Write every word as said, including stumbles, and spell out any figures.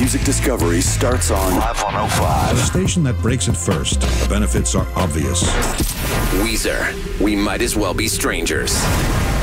music discovery starts on Live one oh five. A station that breaks it first. The benefits are obvious. Weezer, we might as well be strangers.